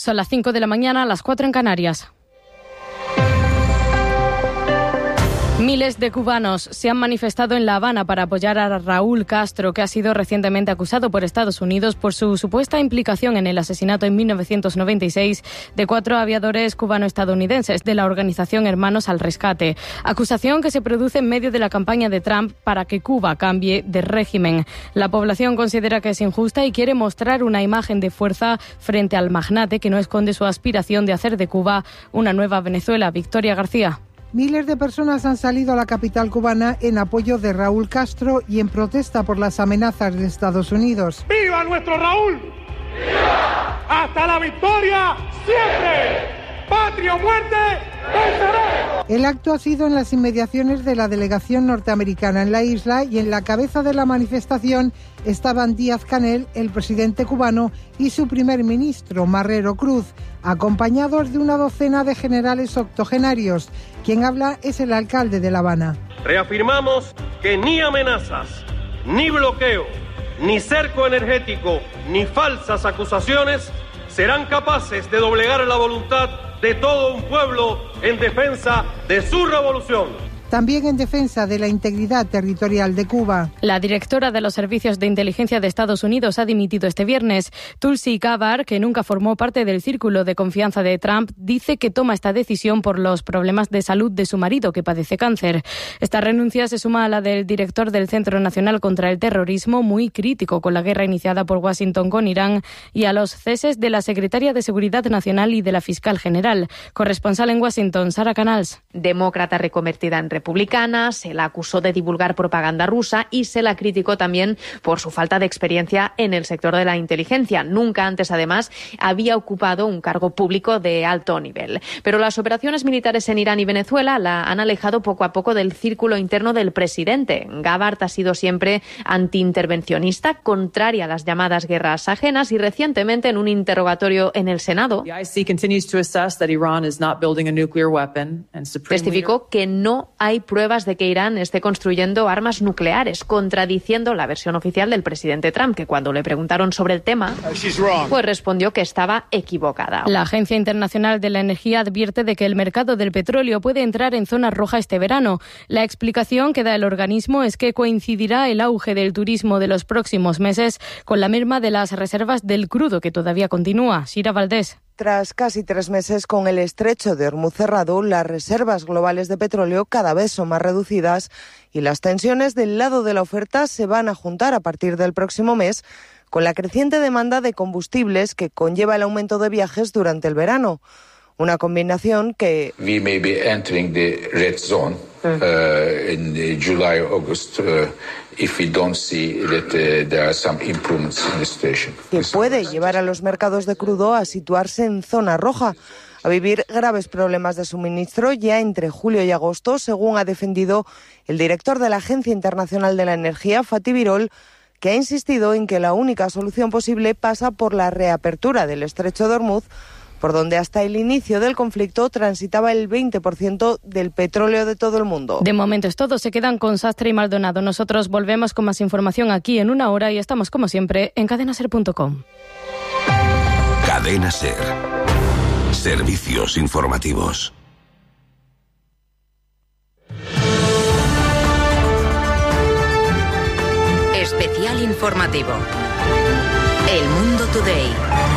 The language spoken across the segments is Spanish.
Son las 5 de la mañana, las 4 en Canarias. Miles de cubanos se han manifestado en La Habana para apoyar a Raúl Castro, que ha sido recientemente acusado por Estados Unidos por su supuesta implicación en el asesinato en 1996 de 4 aviadores cubano-estadounidenses de la organización Hermanos al Rescate. Acusación que se produce en medio de la campaña de Trump para que Cuba cambie de régimen. La población considera que es injusta y quiere mostrar una imagen de fuerza frente al magnate que no esconde su aspiración de hacer de Cuba una nueva Venezuela. Victoria García. Miles de personas han salido a la capital cubana en apoyo de Raúl Castro y en protesta por las amenazas de Estados Unidos. ¡Viva nuestro Raúl! ¡Viva! ¡Hasta la victoria siempre! ¡Patria o muerte! ¡Venceremos! El acto ha sido en las inmediaciones de la delegación norteamericana en la isla y en la cabeza de la manifestación estaban Díaz-Canel, el presidente cubano, y su primer ministro, Marrero Cruz, acompañados de una docena de generales octogenarios. Quien habla es el alcalde de La Habana. Reafirmamos que ni amenazas, ni bloqueo, ni cerco energético, ni falsas acusaciones serán capaces de doblegar la voluntad de todo un pueblo en defensa de su revolución. También en defensa de la integridad territorial de Cuba. La directora de los servicios de inteligencia de Estados Unidos ha dimitido este viernes. Tulsi Gabbard, que nunca formó parte del círculo de confianza de Trump, dice que toma esta decisión por los problemas de salud de su marido, que padece cáncer. Esta renuncia se suma a la del director del Centro Nacional contra el Terrorismo, muy crítico con la guerra iniciada por Washington con Irán, y a los ceses de la secretaria de Seguridad Nacional y de la fiscal general. Corresponsal en Washington, Sara Canals. Demócrata reconvertida en republicana, se la acusó de divulgar propaganda rusa y se la criticó también por su falta de experiencia en el sector de la inteligencia. Nunca antes, además, había ocupado un cargo público de alto nivel. Pero las operaciones militares en Irán y Venezuela la han alejado poco a poco del círculo interno del presidente. Gabbard ha sido siempre antiintervencionista, contraria a las llamadas guerras ajenas, y recientemente en un interrogatorio en el Senado testificó que no hay pruebas de que Irán esté construyendo armas nucleares, contradiciendo la versión oficial del presidente Trump, que cuando le preguntaron sobre el tema, pues respondió que estaba equivocada. La Agencia Internacional de la Energía advierte de que el mercado del petróleo puede entrar en zona roja este verano. La explicación que da el organismo es que coincidirá el auge del turismo de los próximos meses con la merma de las reservas del crudo, que todavía continúa. Sira Valdés. Tras casi 3 meses con el estrecho de Hormuz cerrado, las reservas globales de petróleo cada vez son más reducidas y las tensiones del lado de la oferta se van a juntar a partir del próximo mes con la creciente demanda de combustibles que conlleva el aumento de viajes durante el verano. Una combinación que we may be entering the red zone in July, August, if we don't see that there are some improvements in the situation. Que puede llevar a los mercados de crudo a situarse en zona roja, a vivir graves problemas de suministro ya entre julio y agosto, según ha defendido el director de la Agencia Internacional de la Energía, Fatih Birol, que ha insistido en que la única solución posible pasa por la reapertura del estrecho de Hormuz, por donde hasta el inicio del conflicto transitaba el 20% del petróleo de todo el mundo. De momento es todo, se quedan con Sastre y Maldonado. Nosotros volvemos con más información aquí en una hora y estamos como siempre en cadenaser.com. Cadena Ser. Servicios informativos. Especial informativo. El Mundo Today.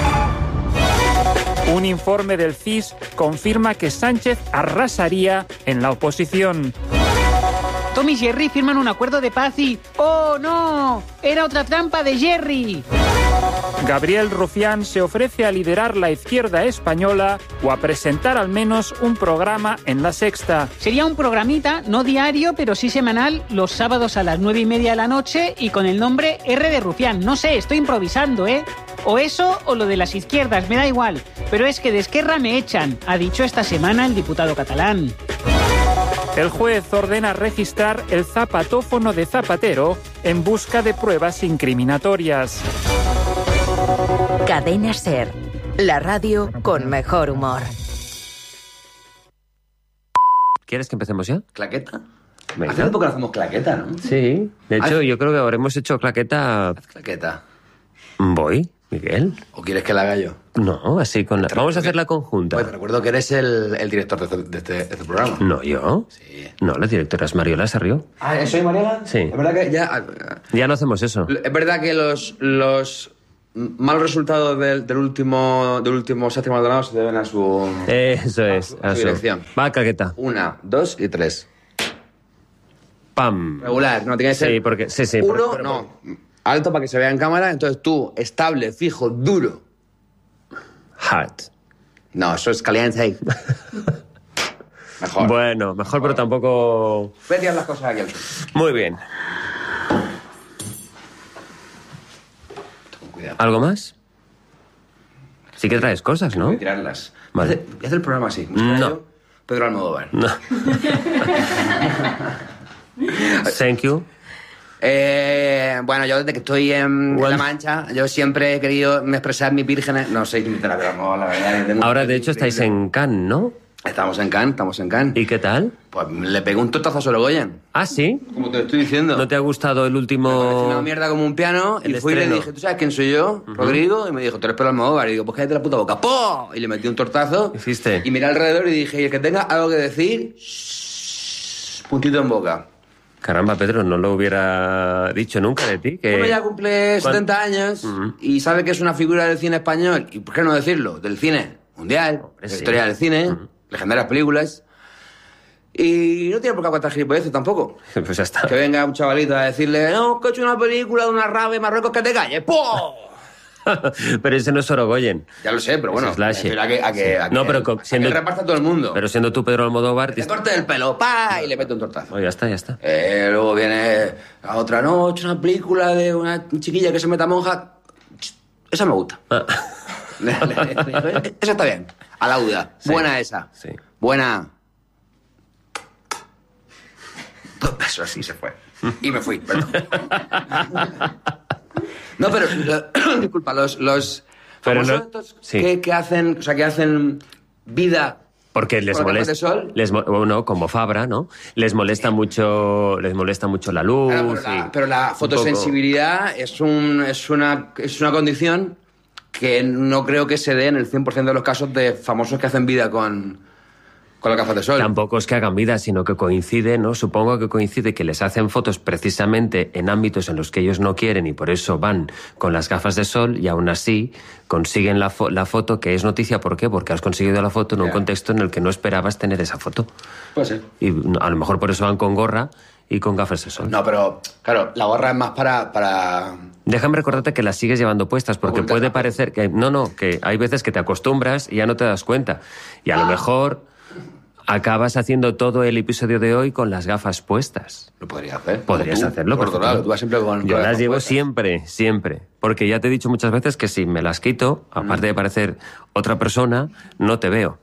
Un informe del CIS confirma que Sánchez arrasaría en la oposición. Tom y Jerry firman un acuerdo de paz y... ¡oh, no! ¡Era otra trampa de Jerry! Gabriel Rufián se ofrece a liderar la izquierda española o a presentar al menos un programa en La Sexta. Sería un programita, no diario, pero sí semanal, los sábados a las 9:30 de la noche y con el nombre R de Rufián. No sé, estoy improvisando, ¿eh? O eso o lo de las izquierdas, me da igual. Pero es que de Esquerra me echan, ha dicho esta semana el diputado catalán. El juez ordena registrar el zapatófono de Zapatero en busca de pruebas incriminatorias. Cadena Ser, la radio con mejor humor. ¿Quieres que empecemos ya? ¿Claqueta? Hace poco hacemos claqueta, ¿no? Sí, de hecho yo creo que habremos hecho claqueta... Haz claqueta. ¿Voy? ¿Miguel? ¿O quieres que la haga yo? No, así con la... Vamos a hacerla conjunta. Pues te recuerdo que eres el director de este programa. No, ¿yo? Sí. No, la directora es Mariola Sarrió. Ah, ¿soy Mariela? Sí. Es verdad que ya... Ya no hacemos eso. Es verdad que los malos resultados del último Séptimo Maldonado se deben a su... Eso es. a su dirección. Va, Caqueta. 1, 2 y 3. ¡Pam! Regular, no tiene que ser... Sí, porque... Sí. Uno, no. Alto para que se vea en cámara, entonces tú, estable, fijo, duro. Hard. No, eso es caliente. Mejor. Bueno, mejor, pero tampoco... Voy a tirar las cosas aquí al suelo. Muy bien. Con cuidado. ¿Algo más? Sí que traes cosas, ¿no? Voy a tirarlas. Vale. Voy a hacer el programa así. No. Pedro Almodóvar. No. Thank you. Bueno, yo desde que estoy en La Mancha, yo siempre he querido expresar mis vírgenes. No sé imitar a Pedro Almodóvar, la verdad. Ahora, de hecho, estáis en Cannes, ¿no? Estamos en Cannes. ¿Y qué tal? Pues le pegué un tortazo a Sorogoyen. ¿Ah, sí? Como te estoy diciendo. ¿No te ha gustado el último...? Me pareció una mierda como un piano. El Y fui y le estreno. dije, ¿tú sabes quién soy yo? Rodrigo. Y me dijo, tú eres Pedro Almodóvar. Y digo, pues cállate la puta boca. ¡Po! Y le metí un tortazo. ¿Hiciste? Y miré alrededor y dije, y el que tenga algo que decir, shh, puntito en boca. Caramba, Pedro, no lo hubiera dicho nunca de ti. Que... Uno ya cumple 70 años y sabe que es una figura del cine español. ¿Y por qué no decirlo? Del cine mundial, de la sí. historia del cine, legendarias películas. Y no tiene por qué aguantar gilipolleces tampoco. Pues ya está. Que venga un chavalito a decirle, no, que he hecho una película de una rave en Marruecos, que te calles. ¡Po! Pero ese no es Sorogoyen. Ya lo sé, pero bueno. Ese es Lashe. A que No, pero siendo... que reparta todo el mundo. Pero siendo tú Pedro Almodóvar... Le corte el pelo, pa, y le mete un tortazo. Oh, ya está. Luego viene la otra noche, una película de una chiquilla que se meta monja. Esa me gusta. Esa está bien. Alauda. Sí. Buena esa. Sí. Buena. Eso así se fue. Y me fui, perdón. No, pero... disculpa, los Pero famosos no- estos sí. que hacen... O sea, que hacen vida... Porque les ¿Con las molesta... gafas de sol? Bueno, como Fabra, ¿no? Les molesta mucho la luz. Claro, pero la fotosensibilidad es una condición que no creo que se dé en el 100% de los casos de famosos que hacen vida con las gafas de sol. Tampoco es que hagan vida, sino que coincide, ¿no? Supongo que coincide que les hacen fotos precisamente en ámbitos en los que ellos no quieren y por eso van con las gafas de sol y aún así consiguen la foto, que es noticia. ¿Por qué? Porque has conseguido la foto en un contexto en el que no esperabas tener esa foto. Puede ser. Y a lo mejor por eso van con gorra y con gafas de sol. No, pero claro, la gorra es más para... Déjame recordarte que las sigues llevando puestas, porque puede parecer que... No, que hay veces que te acostumbras y ya no te das cuenta. Y a lo mejor acabas haciendo todo el episodio de hoy con las gafas puestas. Lo podría hacer. Podrías hacerlo, por por otro lado. favor. Tú vas siempre con Yo las las gafas llevo puestas. siempre. Porque ya te he dicho muchas veces que si me las quito, aparte de parecer otra persona, no te veo.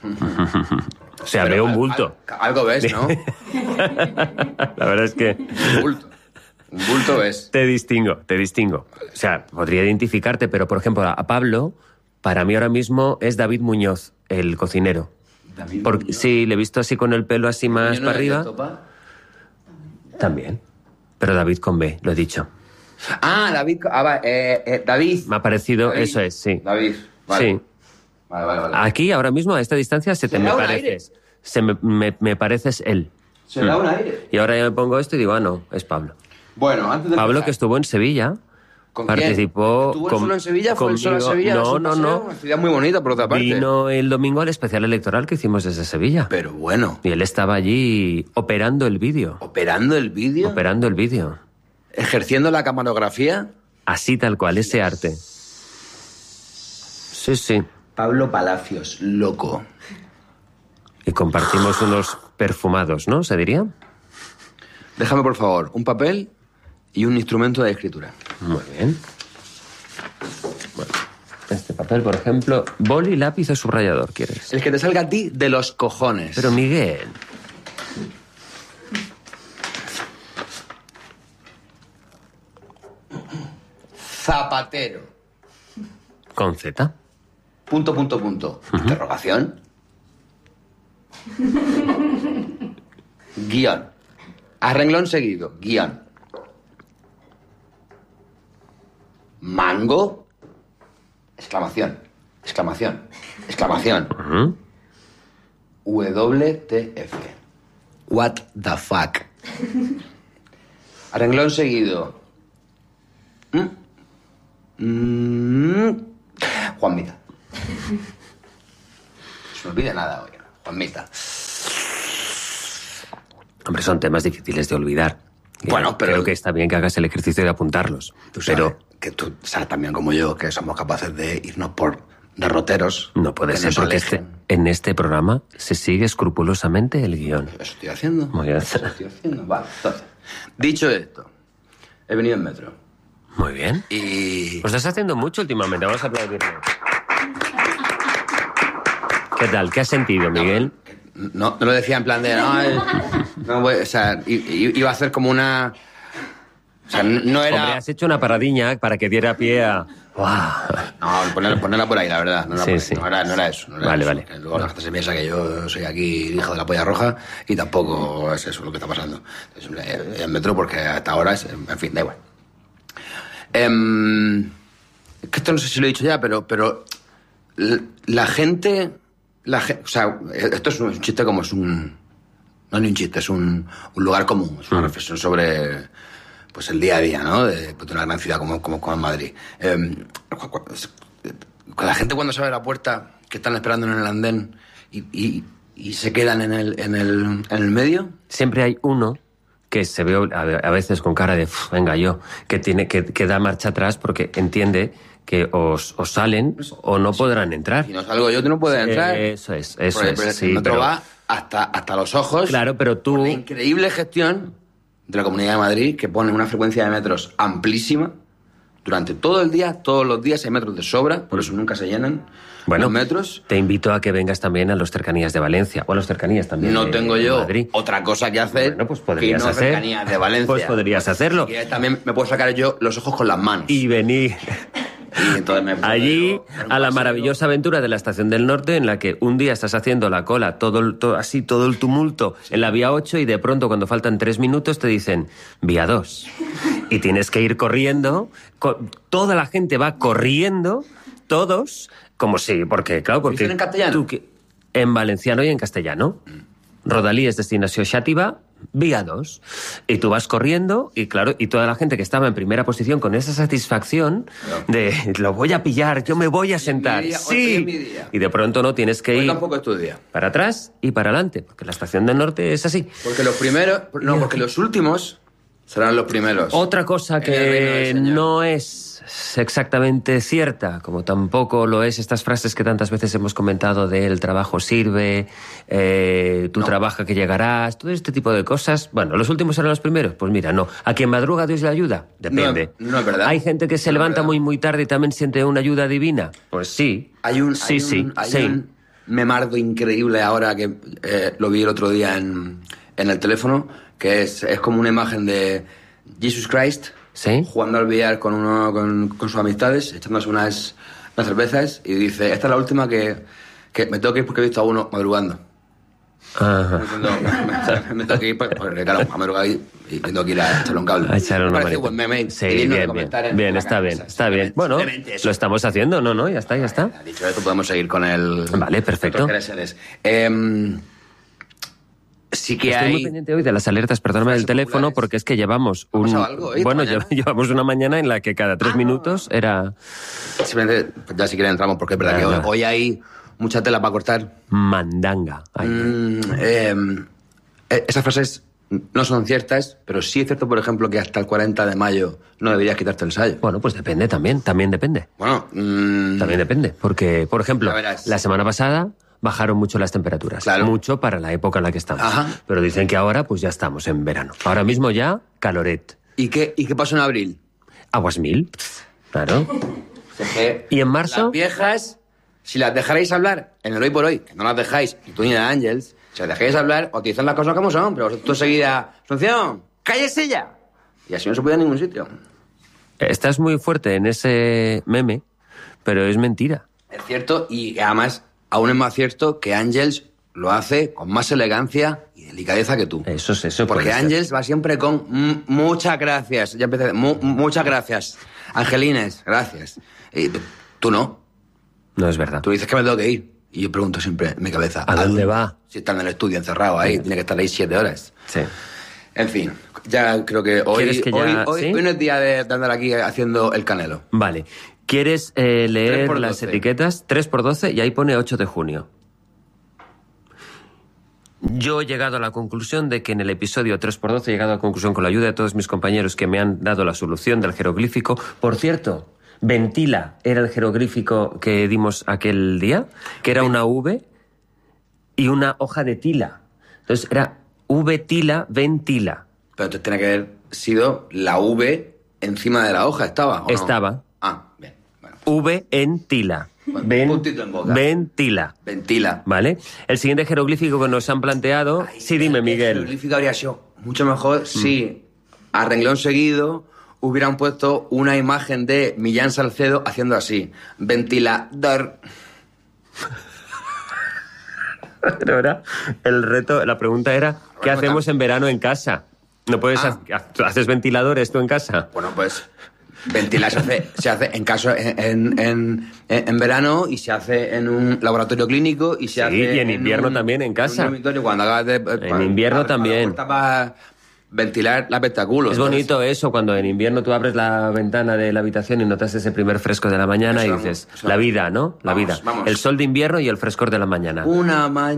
O sea, Pero veo un bulto. Algo ves, ¿no? La verdad es que... Un bulto ves. Te distingo. O sea, podría identificarte, pero por ejemplo, a Pablo, para mí ahora mismo es David Muñoz, el cocinero. Porque, sí, le he visto así con el pelo así más para arriba. También. Pero David con B, lo he dicho. Ah, David. David. Me ha parecido, David. eso es, sí. David. Vale. Sí. Vale. Aquí, ahora mismo, a esta distancia, Se me da un pareces. Me pareces él. Se da un aire. Y ahora ya me pongo esto y digo, no, es Pablo. Bueno, antes de Pablo, empezar, que estuvo en Sevilla. ¿con quién? Participó. ¿Estuvo solo en Sevilla? ¿Fue él solo en conmigo. Sevilla? ¿Es un No. paseo? Una ciudad muy bonita, por otra parte. Vino el domingo al especial electoral que hicimos desde Sevilla. Pero bueno. Y él estaba allí operando el vídeo. ¿Operando el vídeo? Operando el vídeo. ¿Ejerciendo la camarografía? Así tal cual, ese arte. Sí. Pablo Palacios, loco. Y compartimos unos perfumados, ¿no? ¿Se diría? Déjame, por favor, un papel y un instrumento de escritura. Muy bien. Bueno, este papel, por ejemplo, boli, lápiz o subrayador, ¿quieres? El que te salga a ti de los cojones. Pero, Miguel... Zapatero. Con Z. Punto. Interrogación. Guión. A renglón seguido. Guión. Mango. exclamación, WTF. What the fuck. A renglón seguido. Juanmita. No se me olvide nada hoy. Juanmita. Hombre, son temas difíciles de olvidar. Bueno, pero... Creo que está bien que hagas el ejercicio de apuntarlos. Tú sabes, que tú sabes también como yo que somos capaces de irnos por derroteros. No puede ser, porque en este programa se sigue escrupulosamente el guión. Eso estoy haciendo. Muy bien. Eso estoy haciendo. Vale, entonces, dicho esto, he venido en metro. Muy bien. Y... Lo estás haciendo mucho últimamente, vamos a aplaudirlo. ¿Qué tal? ¿Qué has sentido, Miguel? No lo decía en plan de... o sea, iba a hacer como una... O sea, no era... Hombre, has hecho una paradiña para que diera pie a... No, ponerla por ahí, la verdad. No era, sí. No era eso. Vale. Luego la gente se piensa que yo soy aquí hijo de la polla roja y tampoco es eso lo que está pasando. Entonces, en metro porque hasta ahora es... En fin, da igual. Que esto no sé si lo he dicho ya, pero la gente... O sea, esto es un chiste como es un... No es ni un chiste, es un lugar común. Es una reflexión sobre... pues el día a día, ¿no? De una gran ciudad como Madrid. La gente cuando sale a la puerta, que están esperando en el andén y se quedan en el medio. Siempre hay uno que se ve a veces con cara de venga yo, que da marcha atrás porque entiende que os salen o no podrán entrar. Si no salgo yo, tú no puedes entrar. Eso es. Sí, el metro va hasta los ojos. Claro, pero tú... Por la increíble gestión de la Comunidad de Madrid, que pone una frecuencia de metros amplísima. Durante todo el día, todos los días hay metros de sobra, por eso nunca se llenan los metros. Te invito a que vengas también a los cercanías de Valencia, o a los cercanías también no tengo yo Madrid. Otra cosa que hacer. Bueno, pues podrías que no hacer. Cercanías de Valencia. Pues podrías hacerlo. Y también me puedo sacar yo los ojos con las manos. Y venir... Y entonces allí a la maravillosa aventura de la Estación del Norte, en la que un día estás haciendo la cola, todo el tumulto en la vía 8 y de pronto cuando faltan 3 minutos te dicen vía 2 y tienes que ir corriendo, toda la gente va corriendo, todos, como si, porque ¿Dicen en castellano? En valenciano y en castellano. Rodalies destinació Xàtiva, vía 2. Y tú vas corriendo y claro, y toda la gente que estaba en primera posición con esa satisfacción de lo voy a pillar, yo me voy a sentar. Sí. Y de pronto no tienes que ir tampoco es tu día. Para atrás y para adelante, porque la Estación del Norte es así. Porque los primeros, porque los últimos serán los primeros. Otra cosa que no es exactamente cierta, como tampoco lo es estas frases que tantas veces hemos comentado de el trabajo sirve, tú trabaja que llegarás, todo este tipo de cosas. Bueno, ¿los últimos serán los primeros? Pues mira, no. ¿A quien madruga Dios le ayuda? Depende. No es verdad. ¿Hay gente que se levanta muy tarde y también siente una ayuda divina? Pues sí. Hay un memardo increíble ahora que lo vi el otro día en el teléfono, que es como una imagen de Jesus Christ. ¿Sí? Jugando al billar con sus amistades, echándose unas cervezas, y dice, esta es la última que me tengo que ir porque he visto a uno madrugando. Ajá. Me tengo que ir porque, claro, a madrugar y tengo que ir a echarle un cable. A echarle una manita. Buen meme. Sí, bien, está bien. Bueno, lo estamos haciendo, ¿no? Ya está. Dicho esto, podemos seguir con el... Vale, perfecto. Sí que Estoy muy pendiente hoy de las alertas, perdóname, del teléfono, porque es que llevamos llevamos una mañana en la que cada 3 minutos era... Simplemente, ya si quieren entramos, porque es verdad que hoy hay mucha tela para cortar. Mandanga. Esas frases no son ciertas, pero sí es cierto, por ejemplo, que hasta el 40 de mayo no deberías quitarte el sayo. Bueno, pues depende también depende. Bueno, también depende, porque, por ejemplo, la semana pasada... bajaron mucho las temperaturas. Claro. Mucho para la época en la que estamos. Ajá. Pero dicen que ahora pues ya estamos en verano. Ahora mismo ya, caloret. ¿Y qué pasó en abril? Aguas 1000. Claro. ¿Y en marzo? Las viejas, si las dejarais hablar en el hoy por hoy, que no las dejáis, ni tú ni la Ángels, si las dejáis hablar, os dicen las cosas como son, pero vosotros enseguida, Asunción, cállese ya. Y así no se puede ir a ningún sitio. Estás muy fuerte en ese meme, pero es mentira. Es cierto, y además... Aún es más cierto que Ángels lo hace con más elegancia y delicadeza que tú. Eso. Porque Ángels va siempre con muchas gracias. Ya empecé. Muchas gracias. Angelines, gracias. Y tú no. No es verdad. Tú dices que me tengo que ir. Y yo pregunto siempre en mi cabeza. ¿A dónde va? Si está en el estudio encerrado ahí, tiene que estar ahí 7 horas. Sí. En fin, ya creo que hoy ¿Quieres que ¿sí? Hoy no es día de andar aquí haciendo el canelo. Vale. ¿Quieres leer 3x12. las etiquetas? 3x12 y ahí pone 8 de junio. Yo he llegado a la conclusión de que en el episodio 3x12 he llegado a la conclusión con la ayuda de todos mis compañeros que me han dado la solución del jeroglífico. Por cierto, ventila era el jeroglífico que dimos aquel día, que era una V y una hoja de tila. Entonces era V tila, ventila. Pero entonces tiene que haber sido la V encima de la hoja, ¿estaba? ¿O no? Estaba. Ah, bien. Bueno. V en tila. Bueno, puntito en boca. Ventila. Ventila. ¿Vale? El siguiente jeroglífico que nos han planteado... Sí, dime, Miguel. El jeroglífico habría sido mucho mejor si a renglón seguido hubieran puesto una imagen de Millán Salcedo haciendo así. Ventilador. Pero ahora el reto, la pregunta era, ¿qué hacemos en verano en casa? ¿No puedes haces ventiladores tú en casa? Bueno, pues ventilar se hace en caso en verano y se hace en un laboratorio clínico y se hace y en invierno también en casa. En un dormitorio cuando hagas en invierno también. Para ventilar el espectáculo. Es bonito eso cuando en invierno tú abres la ventana de la habitación y notas ese primer fresco de la mañana y dices, la vida, ¿no? La vida. Vamos. El sol de invierno y el frescor de la mañana. Una mañana.